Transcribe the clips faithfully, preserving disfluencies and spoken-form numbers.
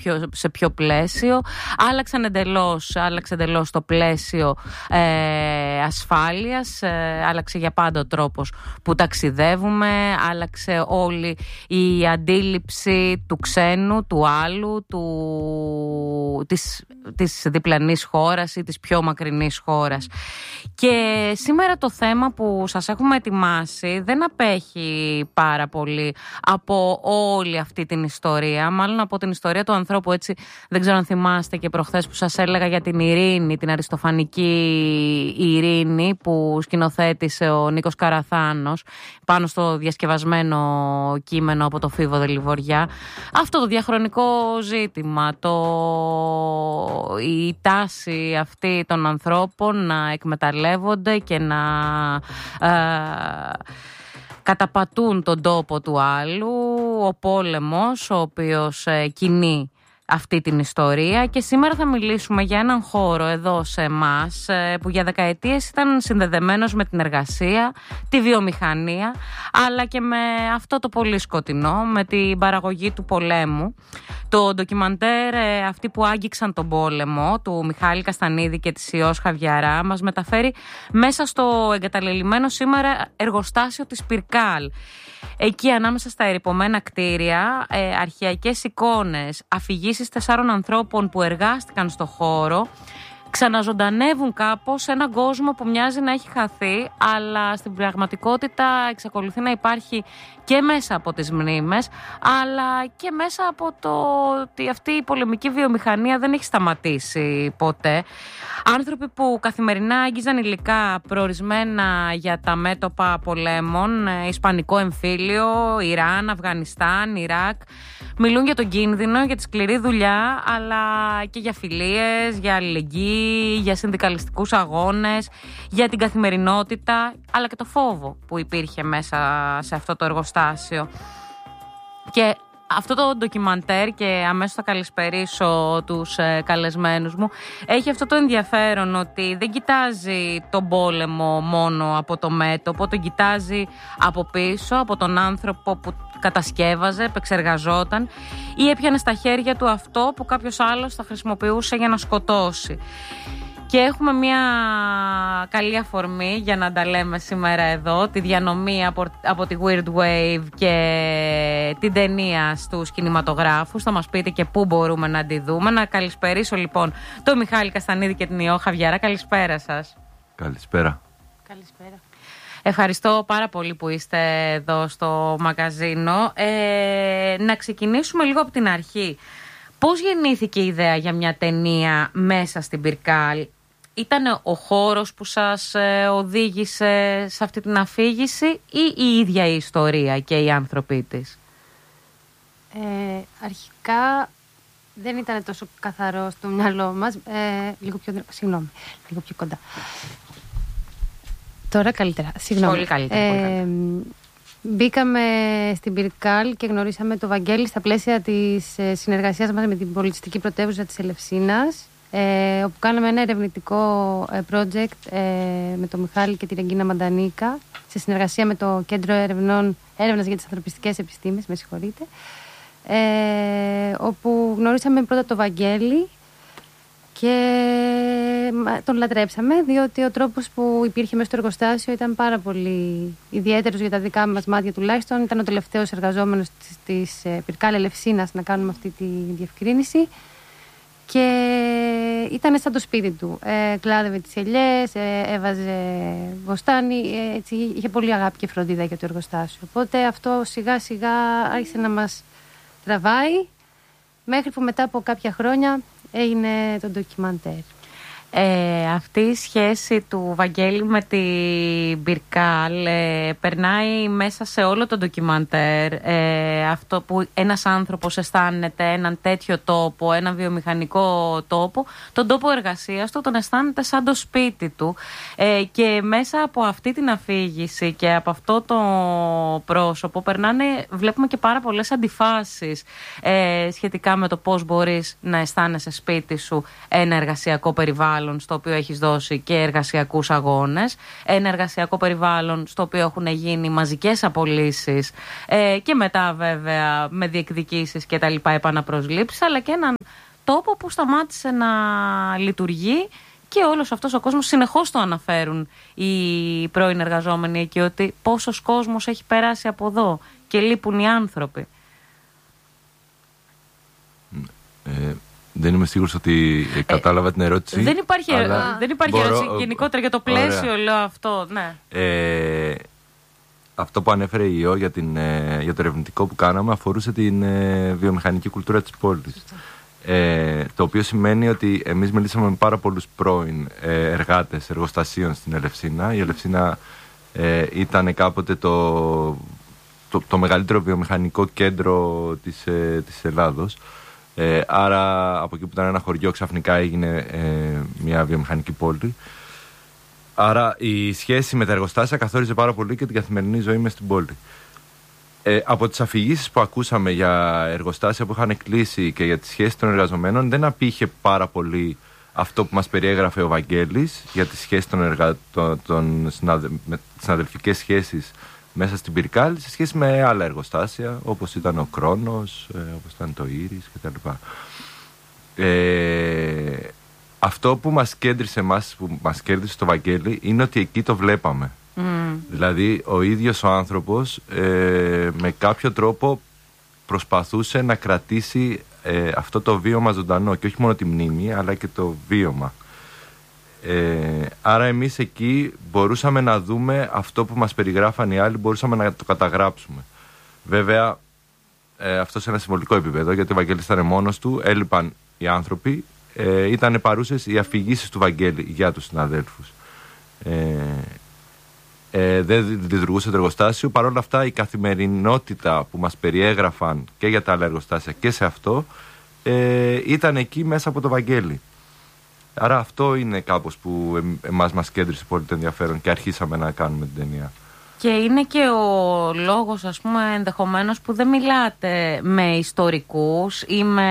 ποιο, σε ποιο πλαίσιο. Άλλαξαν εντελώς, άλλαξε εντελώς το πλαίσιο ε, ασφάλειας, ε, άλλαξε για πάντα ο τρόπος που ταξιδεύουμε, άλλαξε όλη η αντίληψη του ξένου, του άλλου, του, της, της διπλανής χώρας ή της πιο μακρινής χώρας. Και σήμερα το θέμα που σας έχουμε ετοιμάσει δεν απέχει πάρα πολύ από όλη αυτή την ιστορία, μάλλον από την ιστορία του ανθρώπου, έτσι. Δεν ξέρω αν θυμάστε και προχθές που σας έλεγα για την ειρήνη, την αριστοφανική ειρήνη που σκηνοθέτησε ο Νίκος Καραθάνος πάνω στο διασκευασμένο κείμενο από το Φίβο Δελιβοριά. Αυτό το διαχρονικό ζήτημα, το... η τάση αυτή των ανθρώπων να εκμεταλλεύονται και να ε, καταπατούν τον τόπο του άλλου, ο πόλεμος ο οποίος ε, κινεί αυτή την ιστορία. Και σήμερα θα μιλήσουμε για έναν χώρο εδώ σε εμάς που για δεκαετίες ήταν συνδεδεμένος με την εργασία, τη βιομηχανία, αλλά και με αυτό το πολύ σκοτεινό, με την παραγωγή του πολέμου. Το ντοκιμαντέρ «Αυτοί που άγγιξαν τον πόλεμο» του Μιχάλη Καστανίδη και της Ιώς Χαβιαρά μας μεταφέρει μέσα στο εγκαταλελειμμένο σήμερα εργοστάσιο της Πυρκάλ. Εκεί ανάμεσα στα ερειπωμένα κτίρια, ε, αρχαιακές εικόνες, αφηγήσεις τεσσάρων ανθρώπων που εργάστηκαν στο χώρο ξαναζωντανεύουν κάπως σε έναν κόσμο που μοιάζει να έχει χαθεί, αλλά στην πραγματικότητα εξακολουθεί να υπάρχει και μέσα από τις μνήμες, αλλά και μέσα από το ότι αυτή η πολεμική βιομηχανία δεν έχει σταματήσει ποτέ. Άνθρωποι που καθημερινά άγγιζαν υλικά προορισμένα για τα μέτωπα πολέμων, Ισπανικό εμφύλιο, Ιράν, Αφγανιστάν, Ιράκ, μιλούν για τον κίνδυνο, για τη σκληρή δουλειά, αλλά και για φιλίες, για αλληλεγγύη, για συνδικαλιστικούς αγώνες, για την καθημερινότητα, αλλά και το φόβο που υπήρχε μέσα σε αυτό το εργοστάσιο. Και αυτό το ντοκιμαντέρ, και αμέσως θα καλησπερίσω τους ε, καλεσμένους μου, έχει αυτό το ενδιαφέρον ότι δεν κοιτάζει τον πόλεμο μόνο από το μέτωπο, τον κοιτάζει από πίσω, από τον άνθρωπο που κατασκεύαζε, επεξεργαζόταν ή έπιανε στα χέρια του αυτό που κάποιος άλλος θα χρησιμοποιούσε για να σκοτώσει. Και έχουμε μια καλή αφορμή για να τα λέμε σήμερα εδώ, τη διανομή από, από τη Weird Wave και την ταινία στους κινηματογράφους. Θα μας πείτε και πού μπορούμε να τη δούμε. Να καλησπερίσω λοιπόν τον Μιχάλη Καστανίδη και την Ιώ Χαβιαρά. Καλησπέρα σας. Καλησπέρα. Καλησπέρα. Ευχαριστώ πάρα πολύ που είστε εδώ στο μαγαζίνο. Ε, να ξεκινήσουμε λίγο από την αρχή. Πώς γεννήθηκε η ιδέα για μια ταινία μέσα στην Πυρκάλ? Ήταν ο χώρος που σας οδήγησε σε αυτή την αφήγηση ή η ίδια η ιστορία και οι άνθρωποι της? Ε, αρχικά δεν ήταν τόσο καθαρό στο μυαλό μας. Ε, λίγο πιο, συγγνώμη, λίγο πιο κοντά. Τώρα καλύτερα. Συγγνώμη. Πολύ καλύτερα. Ε, πολύ καλύτερα. Μπήκαμε στην Πυρκάλ και γνωρίσαμε το Βαγγέλη στα πλαίσια της συνεργασίας μας με την πολιτιστική πρωτεύουσα της Ελευσίνας, ε, όπου κάναμε ένα ερευνητικό project ε, με τον Μιχάλη και τη Ρεγκίνα Μαντανίκα, σε συνεργασία με το Κέντρο Ερευνών, Έρευνας για τις Ανθρωπιστικές Επιστήμες, με συγχωρείτε, ε, όπου γνωρίσαμε πρώτα το Βαγγέλη και τον λατρέψαμε, διότι ο τρόπος που υπήρχε μέσα στο εργοστάσιο ήταν πάρα πολύ ιδιαίτερος για τα δικά μας μάτια τουλάχιστον. Ήταν ο τελευταίος εργαζόμενος της, της Πυρκάλ Ελευσίνας να κάνουμε αυτή τη διευκρίνηση και ήταν σαν το σπίτι του. Ε, κλάδευε τις ελιές, ε, έβαζε βοστάνι, ε, έτσι, είχε πολύ αγάπη και φροντίδα για το εργοστάσιο. Οπότε αυτό σιγά σιγά άρχισε να μας τραβάει, μέχρι που μετά από κάποια χρόνια έγινε το ντοκιμαντέρ. Ε, αυτή η σχέση του Βαγγέλη με την Πυρκάλ ε, περνάει μέσα σε όλο το ντοκιμαντέρ. Ε, αυτό που ένας άνθρωπος αισθάνεται έναν τέτοιο τόπο, έναν βιομηχανικό τόπο, τον τόπο εργασίας του τον αισθάνεται σαν το σπίτι του. Ε, και μέσα από αυτή την αφήγηση και από αυτό το πρόσωπο περνάνε, βλέπουμε και πάρα πολλές αντιφάσεις ε, σχετικά με το πώς μπορείς να αισθάνεσαι σπίτι σου ένα εργασιακό περιβάλλον περιβάλλον στο οποίο έχεις δώσει και εργασιακούς αγώνες, ένα εργασιακό περιβάλλον στο οποίο έχουν γίνει μαζικές απολύσεις ε, και μετά βέβαια με διεκδικήσεις και τα λοιπά επαναπροσλήψεις, αλλά και έναν τόπο που σταμάτησε να λειτουργεί. Και όλος αυτός ο κόσμος, συνεχώς το αναφέρουν οι πρώην εργαζόμενοι εκεί, ότι πόσος κόσμος έχει περάσει από εδώ και λείπουν οι άνθρωποι. Ε, δεν είμαι σίγουρος ότι κατάλαβα ε, την ερώτηση. Δεν υπάρχει, αλλά δεν υπάρχει μπορώ, ερώτηση. Γενικότερα για το πλαίσιο ωραία. Λέω αυτό. Ναι. Ε, αυτό που ανέφερε η ΙΟ για, την, για το ερευνητικό που κάναμε αφορούσε την ε, βιομηχανική κουλτούρα της πόλης. Ε, το οποίο σημαίνει ότι εμείς μιλήσαμε με πάρα πολλούς πρώην ε, εργάτες εργοστασίων στην Ελευσίνα. Η Ελευσίνα ε, ήταν κάποτε το, το, το μεγαλύτερο βιομηχανικό κέντρο της, ε, της Ελλάδος. Ε, άρα από εκεί που ήταν ένα χωριό ξαφνικά έγινε ε, μια βιομηχανική πόλη. Άρα η σχέση με τα εργοστάσια καθόριζε πάρα πολύ και την καθημερινή ζωή μες στην πόλη. Ε, από τις αφηγήσεις που ακούσαμε για εργοστάσια που είχαν κλείσει και για τις σχέσεις των εργαζομένων, δεν απήχε πάρα πολύ αυτό που μας περιέγραφε ο Βαγγέλης για τις σχέσεις των εργατών, των συναδε... με τις συναδελφικές σχέσεις μέσα στην Πυρκάλη, σε σχέση με άλλα εργοστάσια, όπως ήταν ο Κρόνος, ε, όπως ήταν το Ήρις κτλ. Ε, αυτό που μας κέντρισε εμάς, που μας κέντρισε το Βαγγέλη, είναι ότι εκεί το βλέπαμε. Mm. Δηλαδή ο ίδιος ο άνθρωπος ε, με κάποιο τρόπο προσπαθούσε να κρατήσει ε, αυτό το βίωμα ζωντανό, και όχι μόνο τη μνήμη αλλά και το βίωμα. Ε, άρα εμείς εκεί μπορούσαμε να δούμε αυτό που μας περιγράφαν οι άλλοι, μπορούσαμε να το καταγράψουμε. Βέβαια ε, αυτό σε ένα συμβολικό επίπεδο, γιατί ο Βαγγέλης ήταν μόνος του, έλειπαν οι άνθρωποι, ε, ήταν παρούσες οι αφηγήσεις του Βαγγέλη για τους συναδέλφους. ε, Ε, δεν λειτουργούσε το εργοστάσιο. Παρ' όλα αυτά η καθημερινότητα που μας περιέγραφαν και για τα άλλα εργοστάσια και σε αυτό ε, ήταν εκεί μέσα από το Βαγγέλη. Άρα αυτό είναι κάπως που ε, εμάς μας κέντρισε πολύ το ενδιαφέρον και αρχίσαμε να κάνουμε την ταινία. Και είναι και ο λόγος, ας πούμε, ενδεχομένως που δεν μιλάτε με ιστορικούς ή με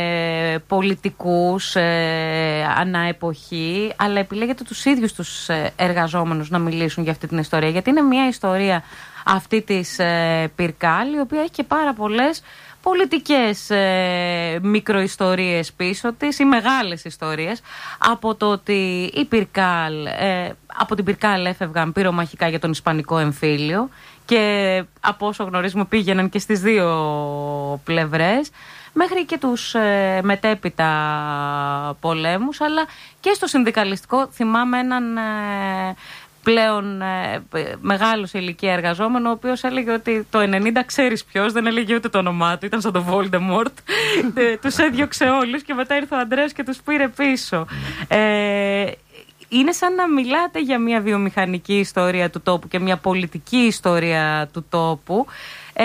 πολιτικούς ε, ανά εποχή, αλλά επιλέγετε τους ίδιους τους εργαζόμενους να μιλήσουν για αυτή την ιστορία. Γιατί είναι μια ιστορία αυτή της ε, Πυρκάλ, η οποία έχει και πάρα πολλές πολιτικές ε, μικροϊστορίες πίσω της ή μεγάλες ιστορίες, από το ότι η Πυρκάλ, ε, από την Πυρκάλ έφευγαν πυρομαχικά για τον Ισπανικό εμφύλιο και από όσο γνωρίζουμε πήγαιναν και στις δύο πλευρές, μέχρι και τους ε, μετέπειτα πολέμους, αλλά και στο συνδικαλιστικό. Θυμάμαι έναν ε, πλέον ε, μεγάλο σε ηλικία εργαζόμενο, ο οποίος έλεγε ότι το ενενήντα ξέρεις ποιος, δεν έλεγε ούτε το όνομά του, ήταν σαν το Voldemort. Τους έδιωξε όλους και μετά ήρθε ο Ανδρέας και τους πήρε πίσω. Ε, είναι σαν να μιλάτε για μια βιομηχανική ιστορία του τόπου και μια πολιτική ιστορία του τόπου, ε,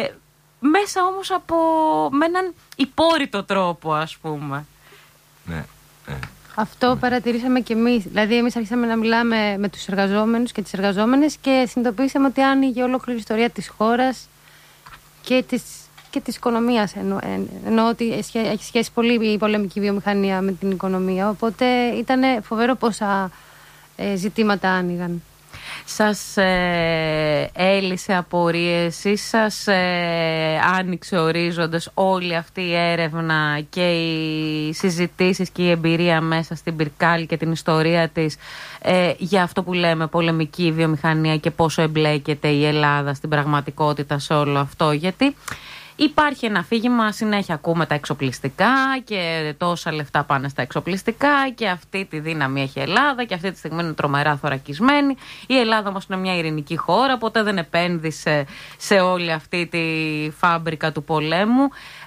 μέσα όμως από, με έναν υπόρρητο τρόπο, ας πούμε. Ναι, ναι. Αυτό παρατηρήσαμε και εμείς. Δηλαδή, εμείς αρχίσαμε να μιλάμε με τους εργαζόμενους και τις εργαζόμενες και συνειδητοποίησαμε ότι άνοιγε ολόκληρη η ιστορία της χώρας και της, και της οικονομίας. Εννοώ, εννοώ ότι έχει σχέση πολύ η πολεμική βιομηχανία με την οικονομία. Οπότε ήταν φοβερό πόσα ε, ζητήματα άνοιγαν. Σας ε, έλυσε απορίες ή σας ε, άνοιξε ορίζοντες όλη αυτή η έρευνα και οι συζητήσεις και η εμπειρία μέσα στην Πυρκάλ και την ιστορία της ε, για αυτό που λέμε πολεμική βιομηχανία και πόσο εμπλέκεται η Ελλάδα στην πραγματικότητα σε όλο αυτό? Γιατί υπάρχει ένα αφήγημα, συνέχεια ακούμε τα εξοπλιστικά και τόσα λεφτά πάνε στα εξοπλιστικά και αυτή τη δύναμη έχει η Ελλάδα και αυτή τη στιγμή είναι τρομερά θωρακισμένη. Η Ελλάδα όμως είναι μια ειρηνική χώρα, ποτέ δεν επένδυσε σε όλη αυτή τη φάμπρικα του πολέμου.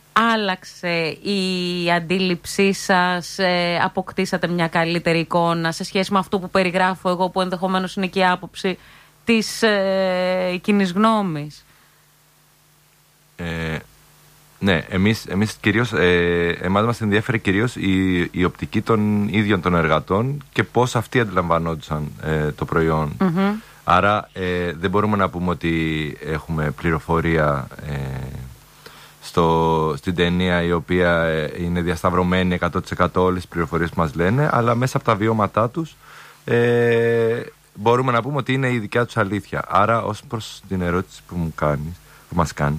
Άλλαξε η αντίληψή σας, ε, αποκτήσατε μια καλύτερη εικόνα σε σχέση με αυτό που περιγράφω εγώ, που ενδεχομένως είναι και η άποψη της ε, κοινής γνώμης? Ε, ναι, εμείς, εμείς κυρίως, ε, εμάς μας ενδιαφέρει κυρίως η, η οπτική των ίδιων των εργατών και πώς αυτοί αντιλαμβανόντουσαν ε, το προϊόν. Mm-hmm. Άρα ε, δεν μπορούμε να πούμε ότι έχουμε πληροφορία ε, στο, στην ταινία, η οποία είναι διασταυρωμένη εκατό τοις εκατό όλες τις πληροφορίες που μας λένε, αλλά μέσα από τα βιώματά τους ε, μπορούμε να πούμε ότι είναι η δικιά τους αλήθεια. Άρα, ως προς την ερώτηση που, μου κάνεις, που μας κάνεις,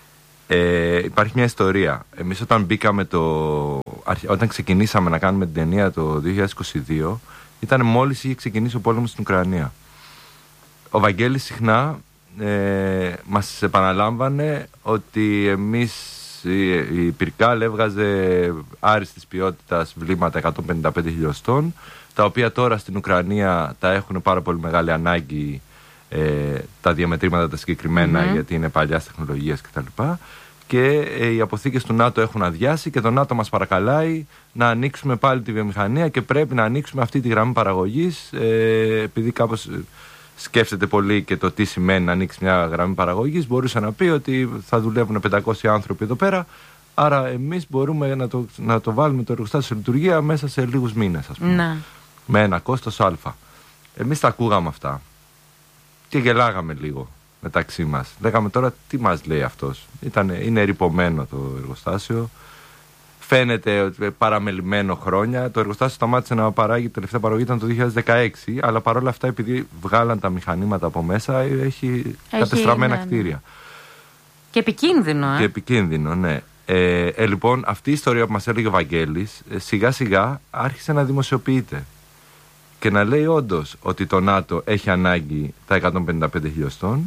ε, υπάρχει μια ιστορία. Εμείς όταν μπήκαμε το, όταν ξεκινήσαμε να κάνουμε την ταινία το δύο χιλιάδες είκοσι δύο, ήταν μόλις είχε ξεκινήσει ο πόλεμος στην Ουκρανία. Ο Βαγγέλης συχνά ε, μας επαναλάμβανε ότι εμείς, η, η Πυρκάλ έβγαζε άριστης ποιότητας βλήματα εκατόν πενήντα πέντε χιλιοστών, τα οποία τώρα στην Ουκρανία τα έχουν πάρα πολύ μεγάλη ανάγκη, ε, τα διαμετρήματα τα συγκεκριμένα, mm-hmm. γιατί είναι παλιάς τεχνολογίας κτλ. Και ε, οι αποθήκες του ΝΑΤΟ έχουν αδειάσει και το ΝΑΤΟ μας παρακαλάει να ανοίξουμε πάλι τη βιομηχανία και πρέπει να ανοίξουμε αυτή τη γραμμή παραγωγής, ε, επειδή κάπως σκέφτεται πολύ και το τι σημαίνει να ανοίξει μια γραμμή παραγωγής, μπορούσε να πει ότι θα δουλεύουν πεντακόσιοι άνθρωποι εδώ πέρα, άρα εμείς μπορούμε να το, να το βάλουμε το εργοστάσιο σε λειτουργία μέσα σε λίγους μήνες, ας πούμε, ναι. με ένα κόστος α. Εμείς τα ακούγαμε αυτά και γελάγαμε λίγο μεταξύ μας. Λέγαμε τώρα τι μας λέει αυτός. Ήτανε, είναι ερειπωμένο το εργοστάσιο. Φαίνεται παραμελημένο χρόνια. Το εργοστάσιο σταμάτησε να παράγει, τελευταία παραγωγή ήταν το δύο χιλιάδες δεκαέξι, αλλά παρόλα αυτά, επειδή βγάλαν τα μηχανήματα από μέσα, έχει, έχει κατεστραμμένα ναι, κτίρια. Ναι. Και επικίνδυνο, ε. Και επικίνδυνο, ναι. Ε, ε, λοιπόν, αυτή η ιστορία που μας έλεγε ο Βαγγέλης, ε, σιγά σιγά άρχισε να δημοσιοποιείται. Και να λέει όντως ότι το ΝΑΤΟ έχει ανάγκη τα εκατόν πενήντα πέντε χιλιοστών,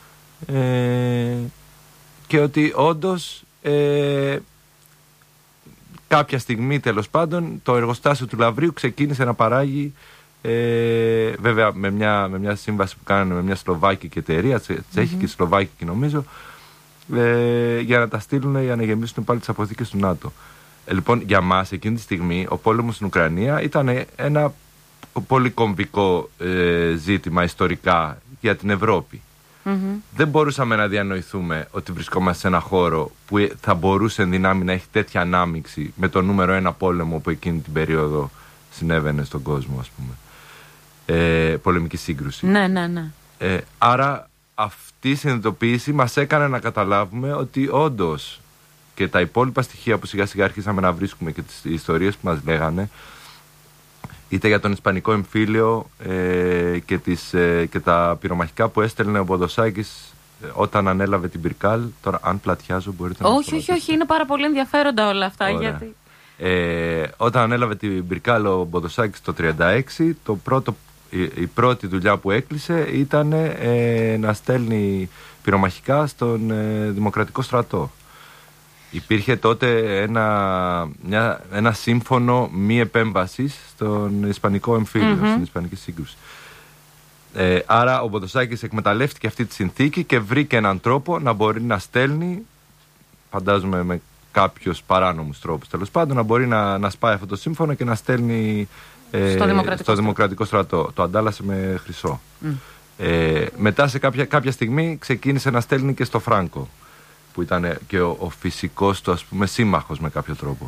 ε, και ότι όντως ε, κάποια στιγμή, τέλος πάντων, το εργοστάσιο του Λαβρίου ξεκίνησε να παράγει, ε, βέβαια με μια, με μια σύμβαση που κάνανε με μια σλοβάκικη εταιρεία, τσέχικη, mm-hmm. σλοβάκικη νομίζω, ε, για να τα στείλουν, για να γεμίσουν πάλι τις αποθήκες του ΝΑΤΟ. Ε, λοιπόν, για μας εκείνη τη στιγμή ο πόλεμος στην Ουκρανία ήταν ένα πολύ κομβικό ε, ζήτημα ιστορικά για την Ευρώπη. Mm-hmm. Δεν μπορούσαμε να διανοηθούμε ότι βρισκόμαστε σε ένα χώρο που θα μπορούσε εν δυνάμει να έχει τέτοια ανάμειξη με το νούμερο ένα πόλεμο που εκείνη την περίοδο συνέβαινε στον κόσμο, ας πούμε. Ε, πολεμική σύγκρουση. Ναι, ναι, ναι. Ε, άρα αυτή η συνειδητοποίηση μας έκανε να καταλάβουμε ότι όντως και τα υπόλοιπα στοιχεία που σιγά σιγά αρχίσαμε να βρίσκουμε και τις ιστορίες που μας λέγανε, είτε για τον Ισπανικό εμφύλιο ε, και, τις, ε, και τα πυρομαχικά που έστελνε ο Ποδοσάκης ε, όταν ανέλαβε την Πυρκάλ. Τώρα, αν πλατιάζω, μπορείτε να όχι, όχι, όχι, όχι, είναι πάρα πολύ ενδιαφέροντα όλα αυτά. Γιατί... Ε, όταν ανέλαβε την Πυρκάλ ο Ποδοσάκης το χίλια εννιακόσια τριάντα έξι, το πρώτο, η, η πρώτη δουλειά που έκλεισε ήταν ε, να στέλνει πυρομαχικά στον ε, Δημοκρατικό στρατό. Υπήρχε τότε ένα, μια, ένα σύμφωνο μη επέμβασης στον Ισπανικό εμφύλιο, mm-hmm. στην Ισπανική σύγκρουση. Ε, άρα ο Ποδοσάκης εκμεταλλεύτηκε αυτή τη συνθήκη και βρήκε έναν τρόπο να μπορεί να στέλνει, φαντάζομαι με κάποιους παράνομους τρόπους τέλος πάντων, να μπορεί να, να σπάει αυτό το σύμφωνο και να στέλνει ε, στο, δημοκρατικό, στο δημοκρατικό στρατό. Το αντάλλασε με χρυσό. Mm. Ε, μετά σε κάποια, κάποια στιγμή ξεκίνησε να στέλνει και στο Φράνκο, που ήταν και ο, ο φυσικός του, ας πούμε, σύμμαχος με κάποιο τρόπο.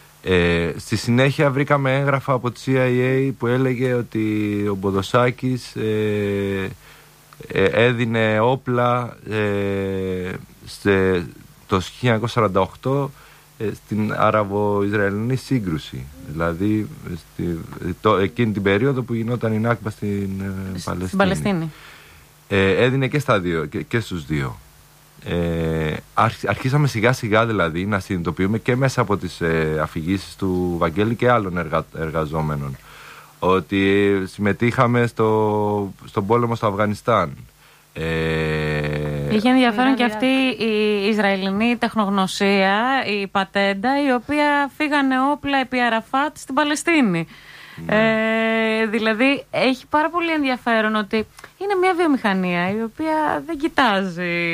Ε, στη συνέχεια βρήκαμε έγγραφα από τη σι άι έι που έλεγε ότι ο Μποδοσάκης ε, ε, έδινε όπλα ε, σε, το χίλια εννιακόσια σαράντα οκτώ ε, στην Άραβο-Ισραηλινή σύγκρουση. Δηλαδή στη, το, εκείνη την περίοδο που γινόταν η Νάκμπα στην ε, Παλαιστίνη. Στην Παλαιστίνη. Ε, έδινε και στα δύο, και, και στους δύο. Ε, αρχίσαμε σιγά σιγά δηλαδή να συνειδητοποιούμε και μέσα από τις ε, αφηγήσεις του Βαγγέλη και άλλων εργα, εργαζόμενων ότι συμμετείχαμε στο, στον πόλεμο στο Αφγανιστάν. Ε, Είχε ενδιαφέρον και αυτή η Ισραηλινή τεχνογνωσία, η πατέντα, η οποία φύγανε όπλα επί Αραφάτ στην Παλαιστίνη. Ναι. Ε, δηλαδή έχει πάρα πολύ ενδιαφέρον ότι είναι μια βιομηχανία η οποία δεν κοιτάζει,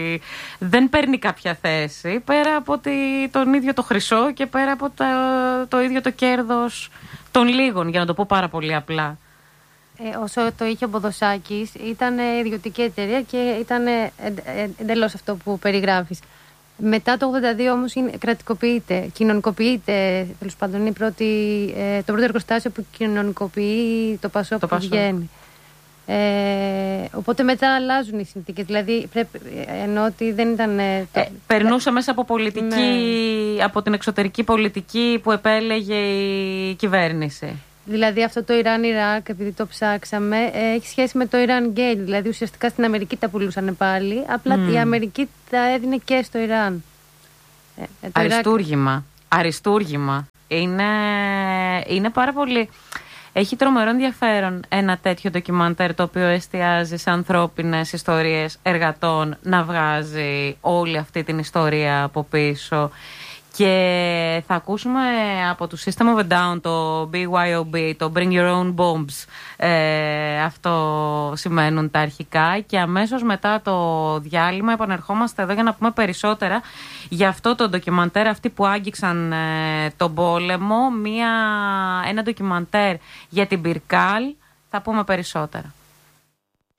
δεν παίρνει κάποια θέση πέρα από τη, τον ίδιο το χρυσό και πέρα από το, το ίδιο το κέρδος των λίγων, για να το πω πάρα πολύ απλά. Ε, όσο το είχε ο Ποδοσάκης ήταν ιδιωτική εταιρεία και ήταν εντελώς αυτό που περιγράφεις. Μετά το ογδόντα δύο όμως κρατικοποιείται, κοινωνικοποιείται, τέλος πάντων είναι η πρώτη, ε, το πρώτο εργοστάσιο που κοινωνικοποιεί το Πασόκ που βγαίνει. Ε, οπότε μετά αλλάζουν οι συνθήκες. Δηλαδή, πρέπει, ενώ ότι δεν ήταν. Ε, το... ε, περνούσε μέσα από πολιτική, ναι. από την εξωτερική πολιτική που επέλεγε η κυβέρνηση. Δηλαδή, αυτό το Ιράν-Ιράκ, επειδή το ψάξαμε, ε, έχει σχέση με το Ιράν-Γκέιτ. Δηλαδή, ουσιαστικά στην Αμερική τα πουλούσαν πάλι. Απλά mm. η Αμερική τα έδινε και στο Ιράν. Ε, το Αριστούργημα. Ιράκ... Αριστούργημα. Είναι, είναι πάρα πολύ. Έχει τρομερό ενδιαφέρον ένα τέτοιο ντοκιμαντέρ το οποίο εστιάζει σε ανθρώπινες ιστορίες εργατών να βγάζει όλη αυτή την ιστορία από πίσω. Και θα ακούσουμε από το System of a Down το μπι γουάι ο μπι, το Bring Your Own Bombs. Ε, αυτό σημαίνουν τα αρχικά. Και αμέσως μετά το διάλειμμα επανερχόμαστε εδώ για να πούμε περισσότερα για αυτό το ντοκιμαντέρ, αυτοί που άγγιξαν ε, τον πόλεμο. Μια, ένα ντοκιμαντέρ για την Πυρκάλ. Θα πούμε περισσότερα.